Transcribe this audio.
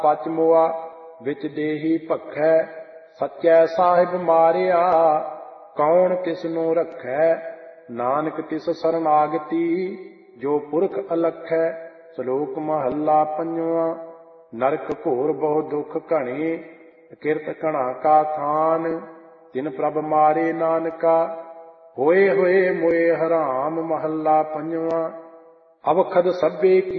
ਪਚ ਮੋਆ ਵਿੱਚ ਦੇਹੀ ਭਖੈ। ਸੱਚੈ ਸਾਹਿਬ ਮਾਰਿਆ ਕੌਣ ਕਿਸ ਨੂੰ ਰੱਖੈ। ਨਾਨਕ ਤਿਸ ਸਰਨਾਗਤੀ ਜੋ ਪੁਰਖ ਅਲਖੈ। ਸ਼ਲੋਕ ਮਹੱਲਾ ਪੰਜਵਾਂ। ਨਰਕ ਘੋਰ ਬਹੁ ਦੁਖ ਘਣੇ ਕਿਰਤ ਘਣਾ ਕਾ ਖਾਨ। ਤਿਨ ਪ੍ਰਭ ਮਾਰੇ ਨਾਨਕਾ ਹੋਏ ਹੋਏ ਮੋਏ ਹਰਾਮ। ਮਹੱਲਾ ਪੰਜਵਾਂ। ਅਵਖਦ ਸਭੇ